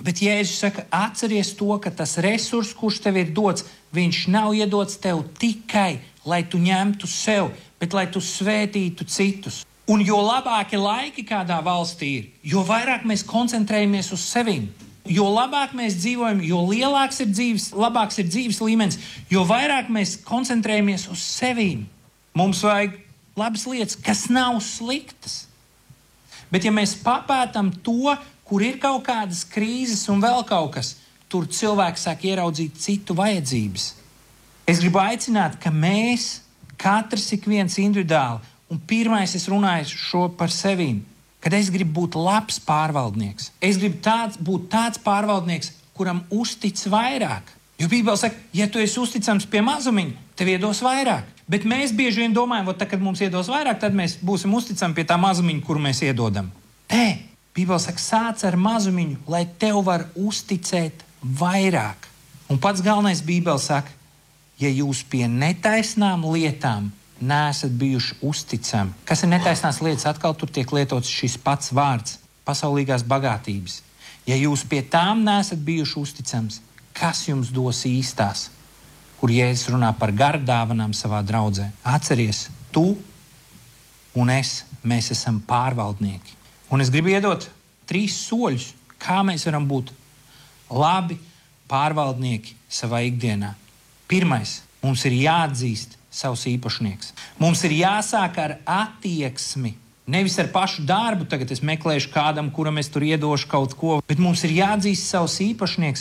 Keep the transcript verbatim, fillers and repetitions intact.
Bet Jēzus saka, atceries to, ka tas resurs, kurš tev ir dots, viņš nav iedots tev tikai, lai tu ņemtu sev, bet lai tu svētītu citus. Un jo labāki laiki kādā valstī ir, jo vairāk mēs koncentrējamies uz sevim. Jo labāk mēs dzīvojam, jo lielāks ir dzīves, labāks ir dzīves līmenis, jo vairāk mēs koncentrējamies uz sevīm. Mums vajag labas lietas, kas nav sliktas. Bet ja mēs papētam to, kur ir kaut kādas krīzes un vēl kaut kas, tur cilvēki sāk ieraudzīt citu vajadzības. Es gribu aicināt, ka mēs, katrs ik viens individuāli, un pirmais es runāju šo par sevīm, kad es gribu būt labs pārvaldnieks. Es gribu tāds, būt tāds pārvaldnieks, kuram uztic vairāk. Jo Bībele saka, ja tu esi uzticams pie mazumiņa, tev iedos vairāk. Bet mēs bieži vien domājam, ka, kad mums iedos vairāk, tad mēs būsim uzticami pie tā mazumiņa, kuru mēs iedodam. Nē, Bībele saka, sāc ar mazumiņu, lai tev var uzticēt vairāk. Un pats galvenais Bībele saka, ja jūs pie netaisnām lietām neesat bijuši uzticami. Kas ir netaisnās lietas? Atkal tur tiek lietots šis pats vārds – pasaulīgās bagātības. Ja jūs pie tām neesat bijuši uzticams, kas jums dos īstās? Kur Jēzus runā par gardāvanām savā draudzē. Atceries, tu un es, mēs esam pārvaldnieki. Un es gribu iedot trīs soļus, kā mēs varam būt labi pārvaldnieki savā ikdienā. Pirmais, mums ir jāatzīst savs īpašnieks. Mums ir jāsāk ar attieksmi. Nevis ar pašu darbu, tagad es meklēšu kādam, kuram es tur iedošu kaut ko, bet mums ir jāatzīst savs īpašnieks